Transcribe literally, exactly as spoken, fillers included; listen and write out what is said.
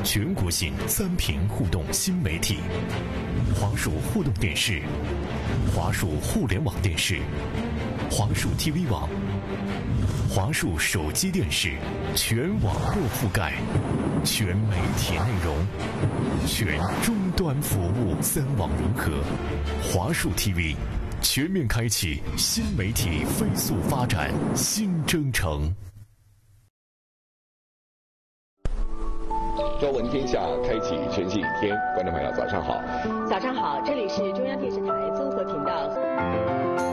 全国性三屏互动新媒体，华数互动电视、华数互联网电视、华数 T V 网、华数手机电视，全网络覆盖，全媒体内容，全终端服务，三网融合。华数 T V 全面开启新媒体飞速发展新征程。 朝闻天下，开启全新一天。观众朋友，早上好。 早上好，这里是中央电视台综合频道。